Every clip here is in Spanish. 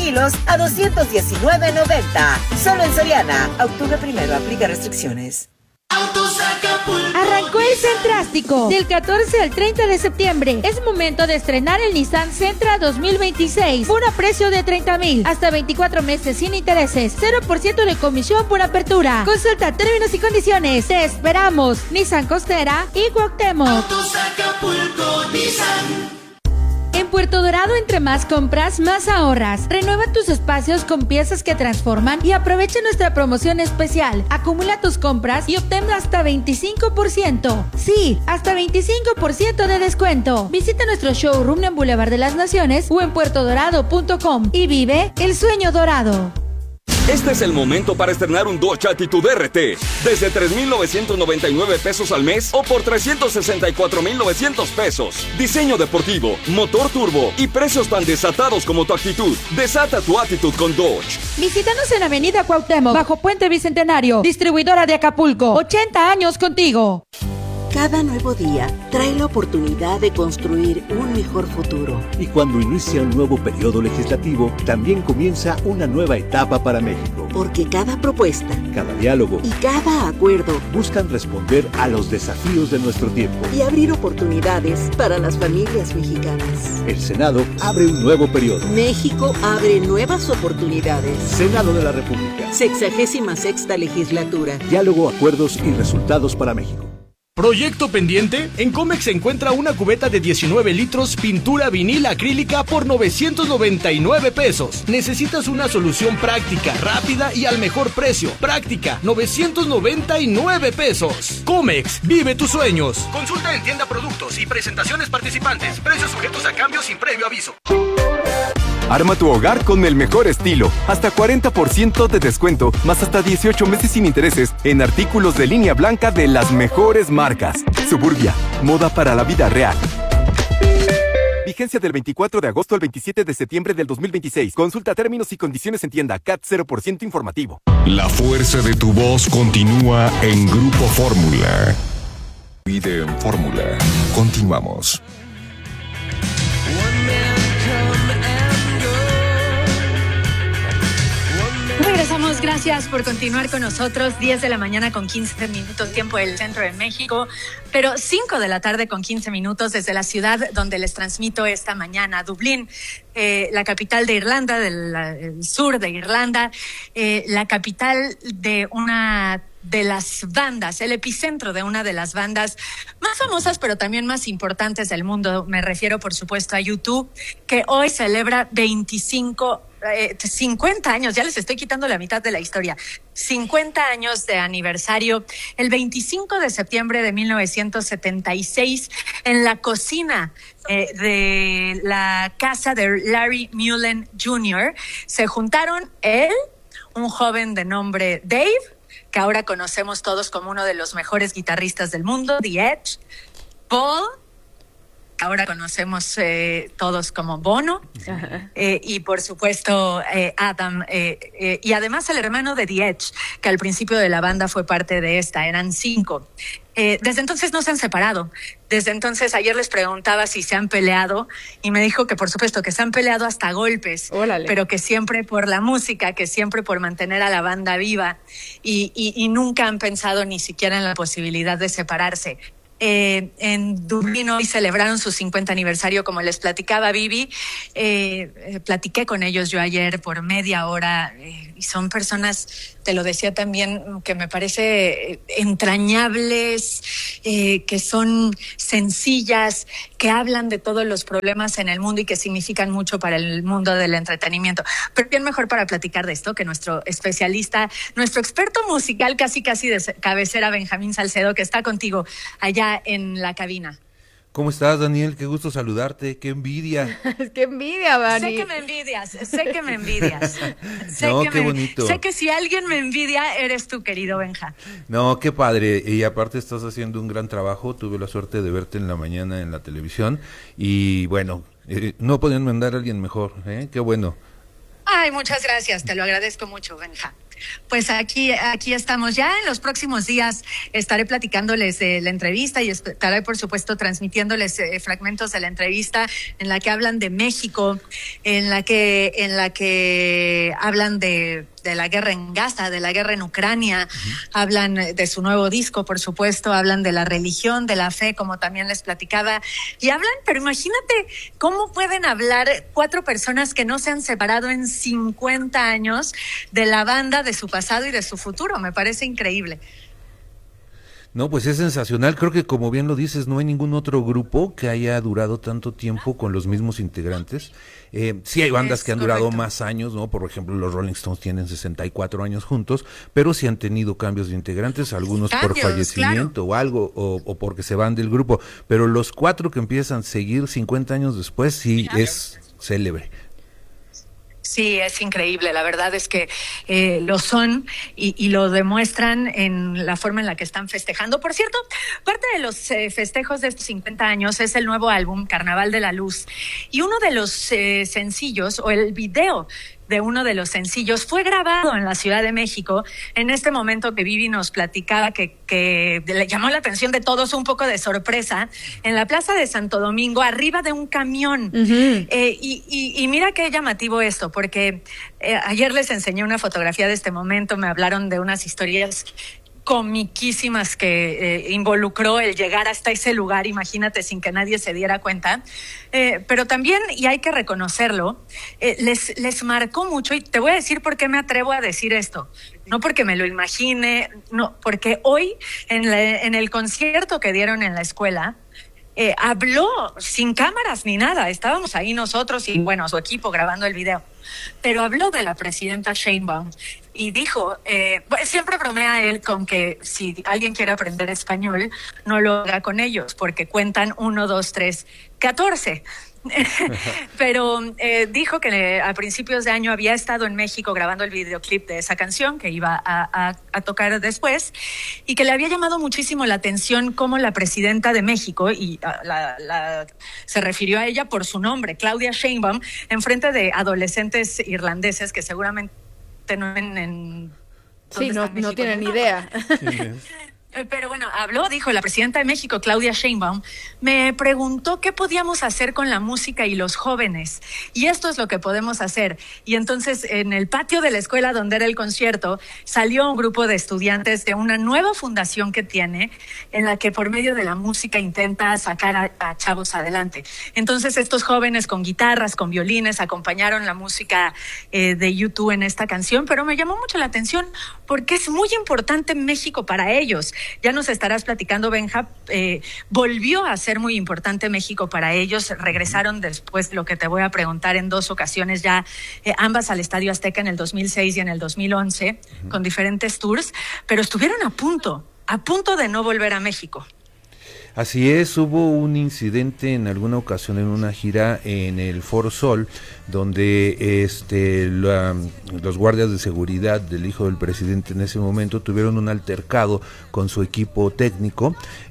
kilos a $219.90. Solo en Soriana. Octubre 1, aplica restricciones. Arrancó el Centrástico del 14 al 30 de septiembre. Es momento de estrenar el Nissan Sentra 2026 por a precio de $30,000, hasta 24 meses sin intereses, 0% de comisión por apertura. Consulta términos y condiciones. Te esperamos. Nissan Costera y Cuauhtémoc. En Puerto Dorado, entre más compras, más ahorras. Renueva tus espacios con piezas que transforman y aprovecha nuestra promoción especial. Acumula tus compras y obtén hasta 25%. Sí, hasta 25% de descuento. Visita nuestro showroom en Boulevard de las Naciones o en puertodorado.com y vive el sueño dorado. Este es el momento para estrenar un Dodge Attitude RT desde $3,999 al mes o por $364,900. Diseño deportivo, motor turbo y precios tan desatados como tu actitud. Desata tu actitud con Dodge. Visítanos en Avenida Cuauhtémoc, bajo Puente Bicentenario, distribuidora de Acapulco. 80 años contigo. Cada nuevo día trae la oportunidad de construir un mejor futuro. Y cuando inicia un nuevo periodo legislativo, también comienza una nueva etapa para México. Porque cada propuesta, cada diálogo y cada acuerdo buscan responder a los desafíos de nuestro tiempo y abrir oportunidades para las familias mexicanas. El Senado abre un nuevo periodo. México abre nuevas oportunidades. Senado de la República. 66ª legislatura. Diálogo, acuerdos y resultados para México. ¿Proyecto pendiente? En Comex se encuentra una cubeta de 19 litros pintura vinil acrílica por $999. Necesitas una solución práctica, rápida y al mejor precio. Práctica, $999. Comex, vive tus sueños. Consulta en tienda productos y presentaciones participantes. Precios sujetos a cambios sin previo aviso. Arma tu hogar con el mejor estilo. Hasta 40% de descuento, más hasta 18 meses sin intereses en artículos de línea blanca de las mejores marcas. Suburbia, moda para la vida real. Vigencia del 24 de agosto al 27 de septiembre del 2026. Consulta términos y condiciones en tienda. CAT 0% informativo. La fuerza de tu voz continúa en Grupo Fórmula. Vive en Fórmula. Continuamos. Regresamos, gracias por continuar con nosotros. 10 de la mañana con 15 minutos, tiempo del centro de México, pero 5 de la tarde con 15 minutos desde la ciudad donde les transmito esta mañana, Dublín, la capital de Irlanda, del sur de Irlanda, la capital de una de las bandas, el epicentro de una de las bandas más famosas, pero también más importantes del mundo. Me refiero, por supuesto, a U2, que hoy celebra 50 años, ya les estoy quitando la mitad de la historia, 50 años de aniversario, el 25 de septiembre de 1976, en la cocina de la casa de Larry Mullen Jr., se juntaron él, un joven de nombre Dave, que ahora conocemos todos como uno de los mejores guitarristas del mundo, The Edge, Paul, ahora conocemos todos como Bono, y por supuesto Adam, y además el hermano de The Edge, que al principio de la banda fue parte de esta, eran 5. Desde entonces no se han separado. Desde entonces, ayer les preguntaba si se han peleado y me dijo que por supuesto que se han peleado hasta golpes, pero que siempre por la música, que siempre por mantener a la banda viva y nunca han pensado ni siquiera en la posibilidad de separarse. En Dublín hoy celebraron su 50 aniversario, como les platicaba Vivi. Platiqué con ellos yo ayer por media hora y son personas, te lo decía también, que me parece entrañables, que son sencillas, que hablan de todos los problemas en el mundo y que significan mucho para el mundo del entretenimiento. Pero quién mejor para platicar de esto que nuestro especialista, nuestro experto musical casi de cabecera, Benjamín Salcedo, que está contigo allá en la cabina. ¿Cómo estás, Daniel? Qué gusto saludarte, qué envidia. Qué envidia, Dani. Sé que me envidias. Qué bonito. Sé que si alguien me envidia, eres tú, querido Benja. No, qué padre. Y aparte estás haciendo un gran trabajo. Tuve la suerte de verte en la mañana en la televisión. Y bueno, no podían mandar a alguien mejor, ¿eh? Qué bueno. Ay, muchas gracias. Te lo agradezco mucho, Benja. Pues aquí estamos. Ya en los próximos días estaré platicándoles de la entrevista y estaré, por supuesto, transmitiéndoles fragmentos de la entrevista en la que hablan de México, en la que hablan de la guerra en Gaza, de la guerra en Ucrania, hablan de su nuevo disco, por supuesto, hablan de la religión, de la fe, como también les platicaba, y hablan, pero imagínate cómo pueden hablar 4 personas que no se han separado en 50 años de la banda, de su pasado y de su futuro. Me parece increíble. No, pues es sensacional. Creo que, como bien lo dices, no hay ningún otro grupo que haya durado tanto tiempo con los mismos integrantes. Sí hay bandas que han durado más años, ¿no? Por ejemplo, los Rolling Stones tienen 64 años juntos, pero sí han tenido cambios de integrantes, algunos por fallecimiento, claro, o algo, o porque se van del grupo. Pero los 4 que empiezan a seguir 50 años después, sí, claro, es célebre. Sí, es increíble. La verdad es que lo son y lo demuestran en la forma en la que están festejando. Por cierto, parte de los festejos de estos 50 años es el nuevo álbum Carnaval de la Luz. Y uno de los sencillos, o el video de uno de los sencillos, fue grabado en la Ciudad de México. En este momento que Vivi nos platicaba que le llamó la atención de todos, un poco de sorpresa, en la Plaza de Santo Domingo, arriba de un camión. Y mira qué llamativo esto, porque ayer les enseñé una fotografía de este momento, me hablaron de unas historias comiquísimas que involucró el llegar hasta ese lugar, imagínate, sin que nadie se diera cuenta, pero también, y hay que reconocerlo, les marcó mucho, y te voy a decir por qué me atrevo a decir esto, no porque me lo imagine, no, porque hoy en el concierto que dieron en la escuela, habló sin cámaras ni nada, estábamos ahí nosotros y bueno, su equipo grabando el video, pero habló de la presidenta Sheinbaum y dijo, siempre bromea él con que si alguien quiere aprender español, no lo haga con ellos, porque cuentan 1, 2, 3, 14. Pero dijo que a principios de año había estado en México grabando el videoclip de esa canción que iba a tocar después, y que le había llamado muchísimo la atención cómo la presidenta de México, y se refirió a ella por su nombre, Claudia Sheinbaum, en frente de adolescentes irlandeses que seguramente no tienen ni idea. Pero bueno, dijo la presidenta de México, Claudia Sheinbaum, me preguntó qué podíamos hacer con la música y los jóvenes. Y esto es lo que podemos hacer. Y entonces, en el patio de la escuela donde era el concierto, salió un grupo de estudiantes de una nueva fundación que tiene, en la que por medio de la música intenta sacar a chavos adelante. Entonces, estos jóvenes con guitarras, con violines, acompañaron la música de YouTube en esta canción, pero me llamó mucho la atención porque es muy importante México para ellos. Ya nos estarás platicando, Benja, volvió a ser muy importante México para ellos, regresaron después de lo que te voy a preguntar en 2 ocasiones ya, ambas al Estadio Azteca en el 2006 y en el 2011, con diferentes tours, pero estuvieron a punto de no volver a México. Así es, hubo un incidente en alguna ocasión en una gira en el Foro Sol, donde los guardias de seguridad del hijo del presidente en ese momento tuvieron un altercado con su equipo técnico.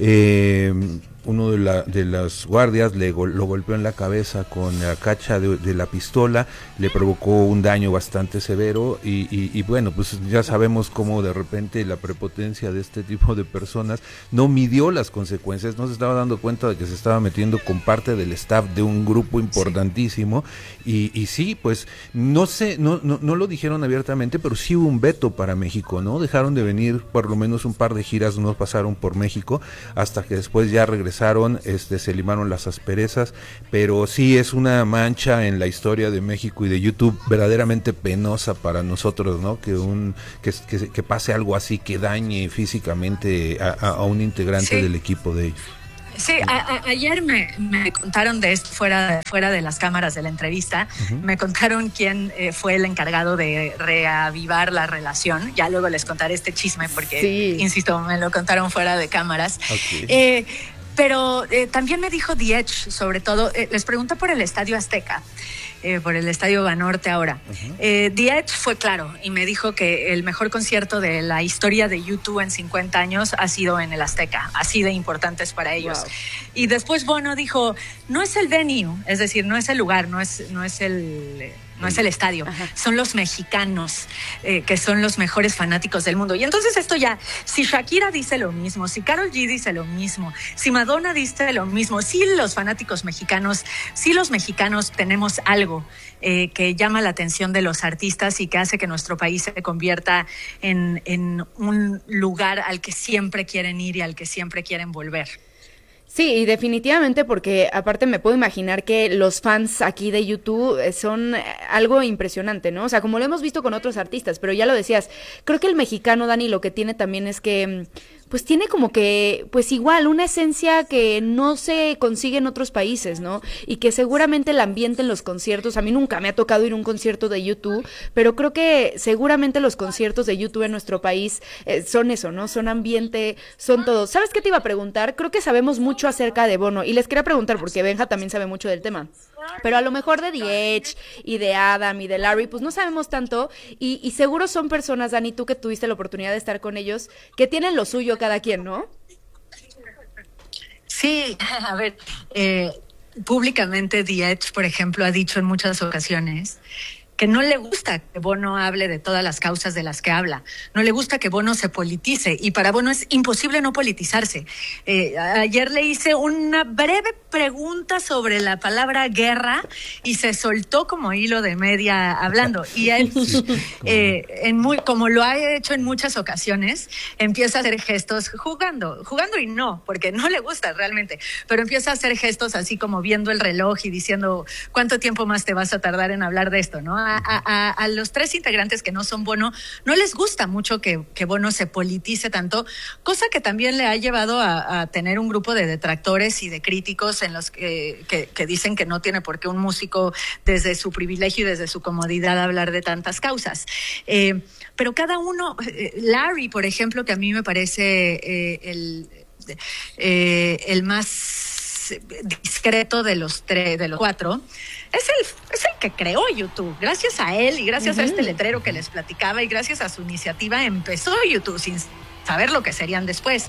Uno de las guardias lo golpeó en la cabeza con la cacha de la pistola, le provocó un daño bastante severo y bueno, pues ya sabemos cómo de repente la prepotencia de este tipo de personas no midió las consecuencias, no se estaba dando cuenta de que se estaba metiendo con parte del staff de un grupo importantísimo y sí, pues no lo dijeron abiertamente, pero sí hubo un veto para México, ¿no? Dejaron de venir, por lo menos un par de giras no pasaron por México, hasta que después ya regresaron, se limaron las asperezas, pero sí es una mancha en la historia de México y de YouTube verdaderamente penosa para nosotros, ¿no? Que pase algo así que dañe físicamente a un integrante del equipo de ellos. Sí, ayer me contaron de esto fuera de las cámaras de la entrevista, me contaron quién fue el encargado de reavivar la relación, ya luego les contaré este chisme porque, insisto, me lo contaron fuera de cámaras. Okay. Pero también me dijo The Edge, sobre todo, les pregunté por el Estadio Azteca, por el Estadio Banorte ahora. The Edge fue claro y me dijo que el mejor concierto de la historia de YouTube en 50 años ha sido en el Azteca, así de importantes para ellos. Wow. Y después Bono dijo, no es el venue, es decir, no es el lugar, no es no es el estadio, son los mexicanos, que son los mejores fanáticos del mundo. Y entonces esto ya, si Shakira dice lo mismo, si Karol G dice lo mismo, si Madonna dice lo mismo, si los fanáticos mexicanos, si los mexicanos tenemos algo que llama la atención de los artistas y que hace que nuestro país se convierta en un lugar al que siempre quieren ir y al que siempre quieren volver. Sí, y definitivamente, porque aparte me puedo imaginar que los fans aquí de YouTube son algo impresionante, ¿no? O sea, como lo hemos visto con otros artistas, pero ya lo decías, creo que el mexicano, Dani, lo que tiene también es que pues tiene como que, pues igual, una esencia que no se consigue en otros países, ¿no? Y que seguramente el ambiente en los conciertos, a mí nunca me ha tocado ir a un concierto de YouTube, pero creo que seguramente los conciertos de YouTube en nuestro país son eso, ¿no? Son ambiente, son todo. ¿Sabes qué te iba a preguntar? Creo que sabemos mucho acerca de Bono, y les quería preguntar, porque Benja también sabe mucho del tema, pero a lo mejor de The Edge, y de Adam, y de Larry, pues no sabemos tanto, y seguro son personas, Dani, tú que tuviste la oportunidad de estar con ellos, que tienen lo suyo cada quien, ¿no? Sí, a ver, públicamente The Edge, por ejemplo, ha dicho en muchas ocasiones que no le gusta que Bono hable de todas las causas de las que habla, no le gusta que Bono se politice, y para Bono es imposible no politizarse. Ayer le hice una breve pregunta sobre la palabra guerra y se soltó como hilo de media hablando, y él, como lo ha hecho en muchas ocasiones, empieza a hacer gestos jugando y no, porque no le gusta realmente, pero empieza a hacer gestos así como viendo el reloj y diciendo ¿cuánto tiempo más te vas a tardar en hablar de esto, no? A los tres integrantes que no son Bono, no les gusta mucho que Bono se politice tanto, cosa que también le ha llevado a tener un grupo de detractores y de críticos en los que dicen que no tiene por qué un músico desde su privilegio y desde su comodidad hablar de tantas causas. Pero cada uno, Larry, por ejemplo, que a mí me parece el más discreto de los cuatro, es el que creó YouTube. Gracias a él y gracias a este letrero que les platicaba y gracias a su iniciativa empezó YouTube sin saber lo que serían después.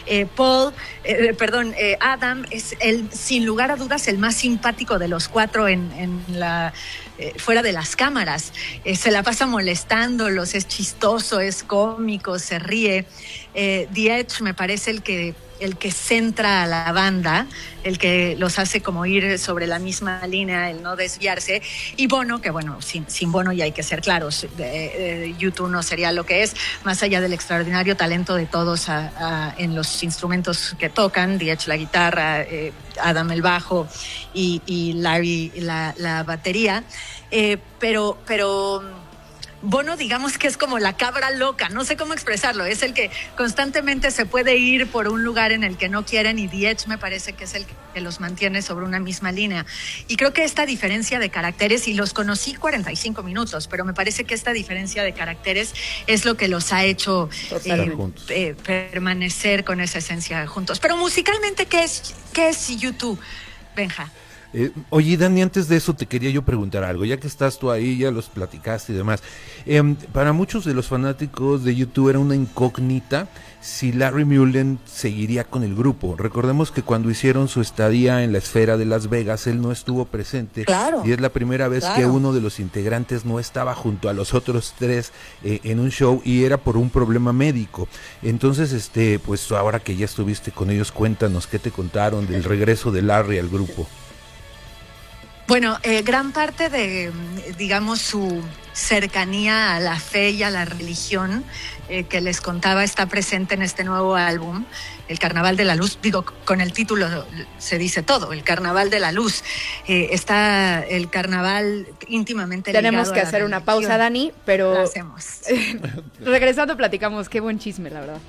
Adam es sin lugar a dudas el más simpático de los cuatro fuera de las cámaras. Se la pasa molestándolos, es chistoso, es cómico, se ríe. The Edge me parece el que centra a la banda, el que los hace como ir sobre la misma línea, el no desviarse. Y Bono, que bueno, sin Bono, ya hay que ser claros, YouTube no sería lo que es, más allá del extraordinario talento de todos en los instrumentos que tocan, The Edge la guitarra, Adam el bajo y Larry la batería, pero Bono, digamos que es como la cabra loca, no sé cómo expresarlo, es el que constantemente se puede ir por un lugar en el que no quieren, y The Edge me parece que es el que los mantiene sobre una misma línea. Y creo que esta diferencia de caracteres, y los conocí 45 minutos, pero me parece que esta diferencia de caracteres es lo que los ha hecho permanecer con esa esencia juntos. Pero musicalmente, ¿qué es YouTube, Benja? Oye, Dani, antes de eso te quería yo preguntar algo, ya que estás tú ahí, ya los platicaste y demás. Para muchos de los fanáticos de YouTube era una incógnita si Larry Mullen seguiría con el grupo. Recordemos que cuando hicieron su estadía en la esfera de Las Vegas, él no estuvo presente. Claro. Y es la primera vez que uno de los integrantes no estaba junto a los otros tres en un show, y era por un problema médico. Entonces, pues ahora que ya estuviste con ellos, cuéntanos qué te contaron del regreso de Larry al grupo. Bueno, gran parte de, digamos, su cercanía a la fe y a la religión que les contaba está presente en este nuevo álbum, El Carnaval de la Luz. Digo, con el título se dice todo, El Carnaval de la Luz. Está el carnaval íntimamente ligado. Tenemos que hacer una pausa, Dani, pero la hacemos. Regresando platicamos, qué buen chisme, la verdad.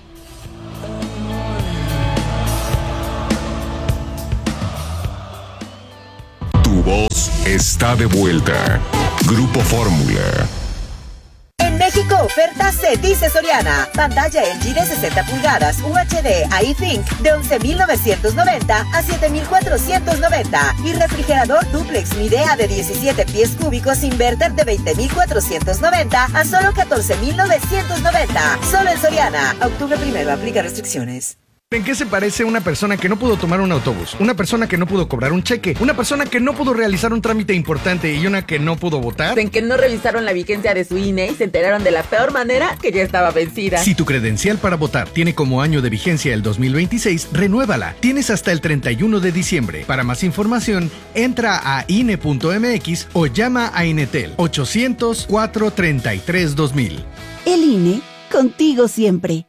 Tu voz está de vuelta. Grupo Fórmula. En México, oferta se dice Soriana. Pantalla LG de 60 pulgadas UHD iThink de 11,990 a 7,490. Y refrigerador duplex Midea de 17 pies cúbicos inverter de 20,490 a solo 14,990. Solo en Soriana. Octubre 1, aplica restricciones. ¿En qué se parece una persona que no pudo tomar un autobús, una persona que no pudo cobrar un cheque, una persona que no pudo realizar un trámite importante y una que no pudo votar? En que no revisaron la vigencia de su INE y se enteraron de la peor manera que ya estaba vencida. Si tu credencial para votar tiene como año de vigencia el 2026, renuévala. Tienes hasta el 31 de diciembre. Para más información, entra a INE.mx o llama a Inetel 800-433-2000. El INE, contigo siempre.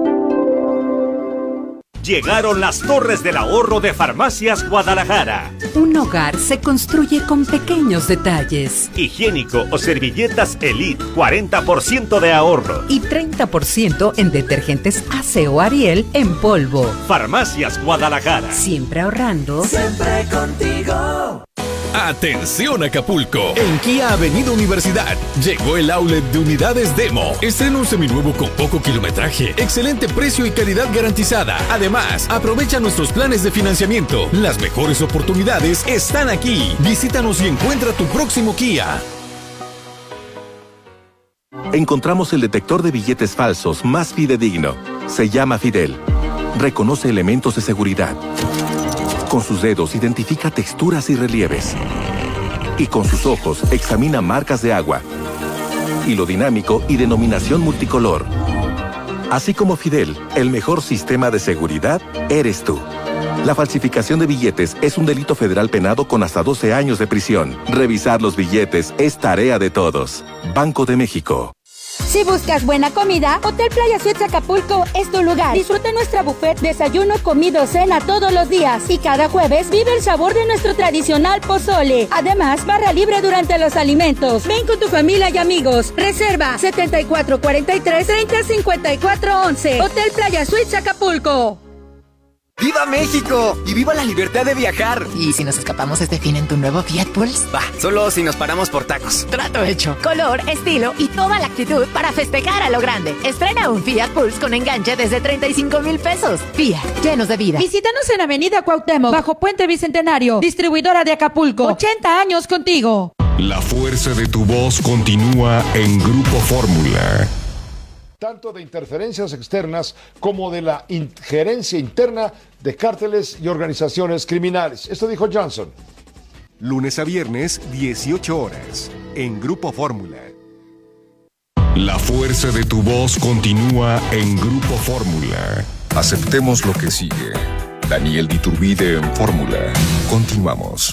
Llegaron las Torres del Ahorro de Farmacias Guadalajara. Un hogar se construye con pequeños detalles. Higiénico o servilletas Elite, 40% de ahorro. Y 30% en detergentes Aseo Ariel en polvo. Farmacias Guadalajara. Siempre ahorrando. Siempre contigo. Atención Acapulco, en Kia Avenida Universidad llegó el outlet de unidades Demo. Estreno un seminuevo con poco kilometraje, excelente precio y calidad garantizada. Además, aprovecha nuestros planes de financiamiento. Las mejores oportunidades están aquí. Visítanos y encuentra tu próximo Kia. Encontramos el detector de billetes falsos más fidedigno. Se llama Fidel. Reconoce elementos de seguridad. Con sus dedos identifica texturas y relieves. Y con sus ojos examina marcas de agua, hilo dinámico y denominación multicolor. Así como Fidel, el mejor sistema de seguridad eres tú. La falsificación de billetes es un delito federal penado con hasta 12 años de prisión. Revisar los billetes es tarea de todos. Banco de México. Si buscas buena comida, Hotel Playa Suites Acapulco es tu lugar. Disfruta nuestra buffet, desayuno, comido, cena todos los días. Y cada jueves vive el sabor de nuestro tradicional pozole. Además, barra libre durante los alimentos. Ven con tu familia y amigos. Reserva 7443-305411. Hotel Playa Suites Acapulco. ¡Viva México! ¡Y viva la libertad de viajar! ¿Y si nos escapamos este fin en tu nuevo Fiat Pulse? Va, solo si nos paramos por tacos. Trato hecho. Color, estilo y toda la actitud para festejar a lo grande. Estrena un Fiat Pulse con enganche desde 35,000 pesos. Fiat, llenos de vida. Visítanos en Avenida Cuauhtémoc, bajo Puente Bicentenario. Distribuidora de Acapulco. 80 años contigo. La fuerza de tu voz continúa en Grupo Fórmula. Tanto de interferencias externas como de la injerencia interna de cárteles y organizaciones criminales. Esto dijo Johnson. Lunes a viernes, 18 horas, en Grupo Fórmula. La fuerza de tu voz continúa en Grupo Fórmula. Aceptemos lo que sigue. Daniel Diturbide en Fórmula. Continuamos.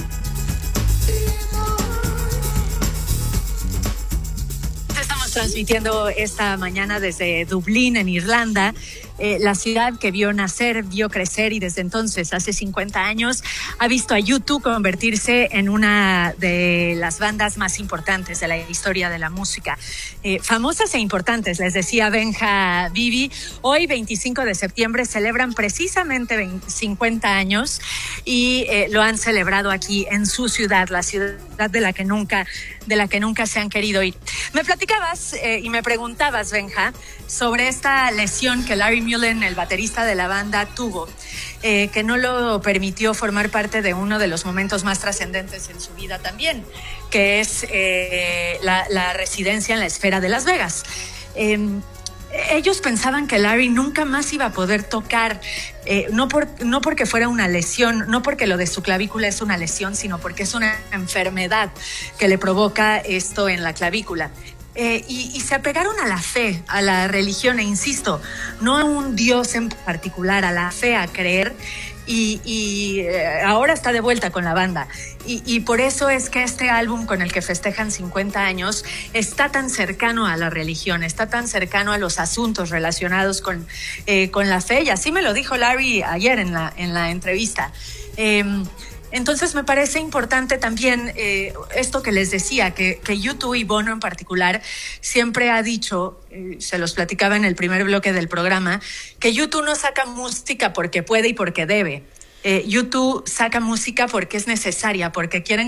Transmitiendo esta mañana desde Dublín, en Irlanda, la ciudad que vio nacer, vio crecer y desde entonces, hace 50 años, ha visto a U2 convertirse en una de las bandas más importantes de la historia de la música. Famosas e importantes, les decía Benja Vivi, hoy 25 de septiembre celebran precisamente 50 años y lo han celebrado aquí en su ciudad, la ciudad de la que nunca se han querido ir. Me platicabas y me preguntabas, Benja, sobre esta lesión que Larry Mullen, el baterista de la banda, tuvo, que no lo permitió formar parte de uno de los momentos más trascendentes en su vida también, que es la residencia en la esfera de Las Vegas. Ellos pensaban que Larry nunca más iba a poder tocar, no porque fuera una lesión, no porque lo de su clavícula es una lesión, sino porque es una enfermedad que le provoca esto en la clavícula. Y se apegaron a la fe, a la religión, e insisto, no a un Dios en particular, a la fe, a creer, y ahora está de vuelta con la banda. Y por eso es que este álbum con el que festejan 50 años está tan cercano a la religión, está tan cercano a los asuntos relacionados con la fe, y así me lo dijo Larry ayer en la entrevista. Entonces me parece importante también esto que les decía, que U2 y Bono en particular siempre ha dicho, se los platicaba en el primer bloque del programa, que U2 no saca música porque puede y porque debe. U2 saca música porque es necesaria, porque quieren